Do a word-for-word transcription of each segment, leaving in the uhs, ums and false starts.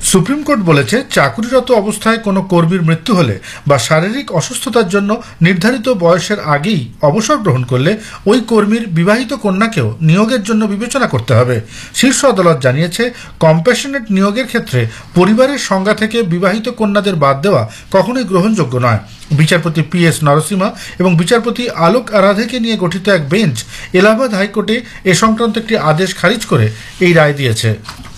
Supreme court বলেছে, চাকুরিরত অবস্থায় কোনো কর্মীর মৃত্যু হলে বা শারীরিক অসুস্থতার জন্য নির্ধারিত বয়সের আগেই অবসর গ্রহণ করলে ওই কর্মীর বিবাহিত কন্যাকেও নিয়োগের জন্য বিবেচনা করতে হবে। শীর্ষ আদালত জানিয়েছে, কম্প্যাশনেট নিয়োগের ক্ষেত্রে পরিবারের সংজ্ঞা থেকে বিবাহিত কন্যাদের বাদ দেওয়া কখনোই গ্রহণযোগ্য নয়। বিচারপতি পি এস নরসিমা এবং বিচারপতি আলোক আরাধেকে নিয়ে গঠিত এক বেঞ্চ এলাহাবাদ হাইকোর্টে এ সংক্রান্ত একটি আদেশ খারিজ করে এই রায় দিয়েছে।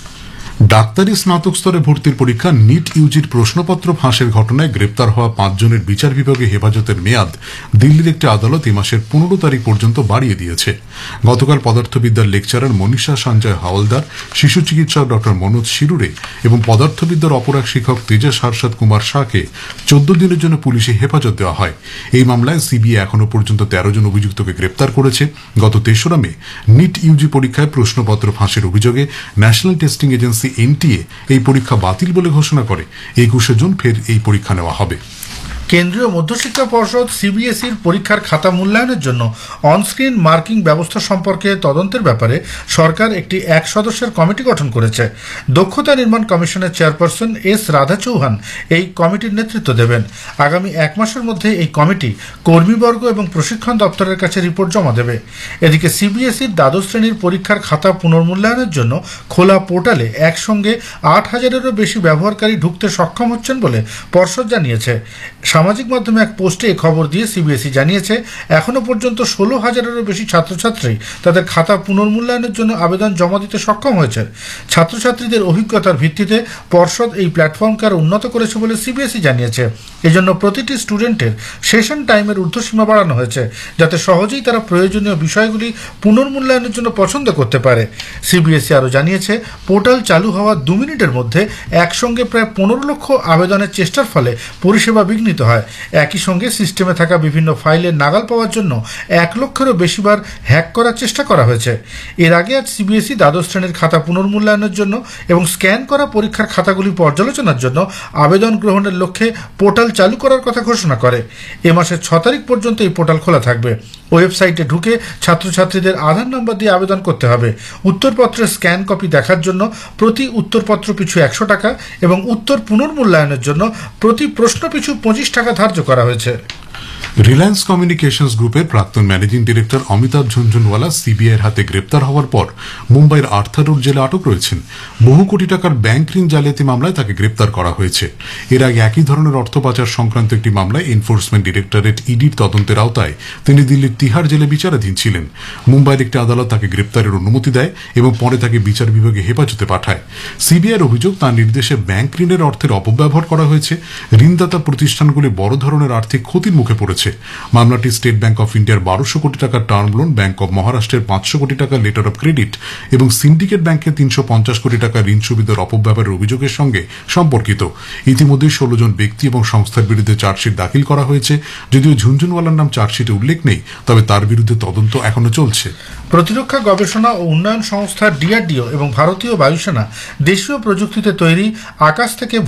ডাক্তারি স্নাতক স্তরে ভর্তির পরীক্ষা নিট ইউজির প্রশ্নপত্র ফাঁসের ঘটনায় গ্রেপ্তার হওয়া পাঁচজনের বিচার বিভাগে হেফাজতের মেয়াদ দিল্লির একটি আদালত এই মাসের পনেরো তারিখ পর্যন্ত বাড়িয়ে দিয়েছে। গতকাল পদার্থবিদ্যার লেকচারার মনীষা সঞ্জয় হাওলদার, শিশু চিকিৎসক ডক্টর মনোজ শিরুরে এবং পদার্থবিদ্যার অপরাগ শিক্ষক তেজস হর্ষদ কুমার শাহকে চোদ্দ দিনের জন্য পুলিশি হেফাজত দেওয়া হয়। এই মামলায় সিবিআই এখনো পর্যন্ত তেরো জন অভিযুক্তকে গ্রেপ্তার করেছে। গত তেসরা মে নিট ইউজি পরীক্ষায় প্রশ্নপত্র ফাঁসের অভিযোগে ন্যাশনাল টেস্টিং এজেন্সি এনটিএ এই পরীক্ষা বাতিল বলে ঘোষণা করে। একুশে জুন ফের এই পরীক্ষা নেওয়া হবে। কেন্দ্রীয় মধ্যশিক্ষা পর্ষদ সিবিএসইর পরীক্ষার খাতা মূল্যায়নের জন্য অনস্ক্রিন মার্কিং ব্যবস্থা সম্পর্কে তদন্তের ব্যাপারে সরকার একটি এক সদস্যের কমিটি গঠন করেছে। দক্ষতা নির্মাণ কমিশনের চেয়ারপারসন এস রাধা চৌহান এই কমিটির নেতৃত্ব দেবেন। আগামী এক মাসের মধ্যে এই কমিটি কর্মীবর্গ এবং প্রশিক্ষণ দপ্তরের কাছে রিপোর্ট জমা দেবে। এদিকে সিবিএসইর দ্বাদশ শ্রেণীর পরীক্ষার খাতা পুনর্মূল্যায়নের জন্য খোলা পোর্টালে একসঙ্গে আট হাজারেরও বেশি ব্যবহারকারী ঢুকতে সক্ষম হচ্ছেন বলে পর্ষদ জানিয়েছে। সামাজিক মাধ্যমে এক পোস্টে এই খবর দিয়ে সিবিএসই জানিয়েছে, এখনো পর্যন্ত ষোলো হাজারেরও বেশি ছাত্রছাত্রী তাদের খাতা পুনর্মূল্যায়নের জন্য আবেদন জমা দিতে সক্ষম হয়েছে। ছাত্রছাত্রীদের অভিজ্ঞতার ভিত্তিতে পর্ষদ এই প্ল্যাটফর্মকে আরো উন্নত করেছে বলে সিবিএসই জানিয়েছে। এজন্য প্রতিটি স্টুডেন্টের সেশন টাইমের ঊর্ধ্বসীমা বাড়ানো হয়েছে, যাতে সহজেই তারা প্রয়োজনীয় বিষয়গুলি পুনর্মূল্যায়নের জন্য পছন্দ করতে পারে। সিবিএসই আরো জানিয়েছে, পোর্টাল চালু হওয়ার দু মিনিটের মধ্যে একসঙ্গে প্রায় পনেরো লক্ষ আবেদনের চেষ্টার ফলে পরিষেবা বিঘ্নিত হয়। একই সঙ্গে সিস্টেমে থাকা বিভিন্ন ফাইলের নাগাল পাওয়ার জন্য এক লক্ষেরও বেশিবার হ্যাক করার চেষ্টা করা হয়েছে। এর আগে আজ সিবিএসই দ্বাদশ শ্রেণীর খাতা পুনর্মূল্যায়নের জন্য এবং স্ক্যান করা পরীক্ষার খাতাগুলি পর্যালোচনার জন্য আবেদন গ্রহণের লক্ষ্যে পোর্টাল চালু করার কথা ঘোষণা করে। এ মাসের ছ তারিখ পর্যন্ত এই পোর্টাল খোলা থাকবে। ওয়েবসাইটে ঢুকে ছাত্রছাত্রীদের আধার নম্বর দিয়ে আবেদন করতে হবে। উত্তরপত্রের স্ক্যান কপি দেখার জন্য প্রতি উত্তরপত্র পিছু একশো টাকা এবং উত্তর পুনর্মূল্যায়নের জন্য প্রতি প্রশ্ন পিছু পঁচিশ টাকা ধার্য করা হয়েছে। রিলায়েন্স কমিউনিকেশনস গ্রুপের প্রাক্তন ম্যানেজিং ডিরেক্টর অমিতাভ ঝুনঝুনওয়ালা সিবিআইয়ের হাতে গ্রেপ্তার হওয়ার পর মুম্বাইয়ের আর্থার রোড জেলে আটক রয়েছেন। বহু কোটি টাকার ব্যাংক ঋণ জালিয়াতি মামলায় তাকে গ্রেপ্তার করা হয়েছে। এর আগে একই ধরনের অর্থ পাচার সংক্রান্ত একটি মামলায় এনফোর্সমেন্ট ডিরেক্টরেট ইডির তদন্তের আওতায় তিনি দিল্লির তিহার জেলে বিচারাধীন ছিলেন। মুম্বাইয়ের একটি আদালত তাকে গ্রেপ্তারের অনুমতি দেয় এবং পরে তাকে বিচার বিভাগে হেফাজতে পাঠায়। সিবিআইয়ের অভিযোগ, তার নির্দেশে ব্যাংক ঋণের অর্থের অপব্যবহার করা হয়েছে। ঋণদাতা প্রতিষ্ঠানগুলি বড় ধরনের আর্থিক ক্ষতির মুখে পড়েছে। মামলাটি স্টেট ব্যাংক অফ ইন্ডিয়ার বারোশো কোটি টাকার টার্ম লোন, ব্যাংক অব মহারাষ্ট্রের পাঁচশো কোটি টাকার লেটার অব ক্রেডিট এবং সিন্ডিকেট ব্যাংকের তিনশো পঞ্চাশ কোটি টাকার ঋণ সুবিধার অপব্যবহারের অভিযোগের সঙ্গে সম্পর্কিত। ইতিমধ্যে ষোলো জন ব্যক্তি এবং সংস্থার বিরুদ্ধে চার্জশিট দাখিল করা হয়েছে। যদিও ঝুনঝুনওয়ালার নাম চার্জশিটে উল্লেখ নেই, তবে তার বিরুদ্ধে তদন্ত এখনো চলছে। প্রতিরক্ষা গবেষণা ও উন্নয়ন সংস্থা ডিআরডিও এবং ভারতীয় বায়ুসেনা দেশীয় প্রযুক্তিতে তৈরি আকাশ থেকে